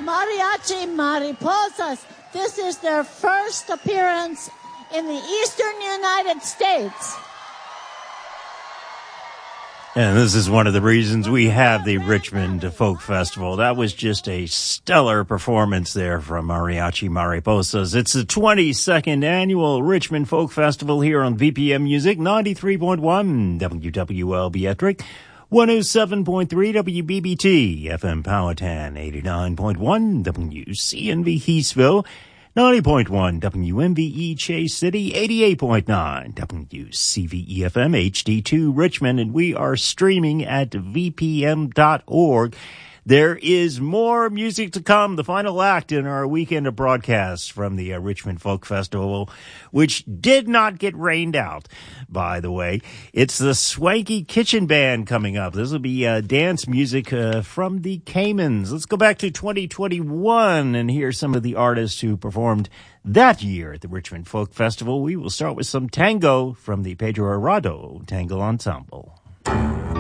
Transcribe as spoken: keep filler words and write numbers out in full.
Mariachi Mariposas. This is their first appearance in the eastern United States. And this is one of the reasons we have the Richmond Folk Festival. That was just a stellar performance there from Mariachi Mariposas. It's the twenty-second annual Richmond Folk Festival here on V P M Music, ninety-three point one W W L Beatric, one oh seven point three W B B T, F M Powhatan, eighty-nine point one W C N V Heathsville, ninety point one W M V E Chase City, eighty-eight point nine W C V E F M H D two Richmond, and we are streaming at V P M dot org. There is more music to come, the final act in our weekend of broadcasts from the uh, Richmond Folk Festival, which did not get rained out, by the way. It's the Swanky Kitchen Band coming up. This will be uh, dance music uh, from the Caymans. Let's go back to twenty twenty-one and hear some of the artists who performed that year at the Richmond Folk Festival. We will start with some tango from the Pedro Arado Tango Ensemble.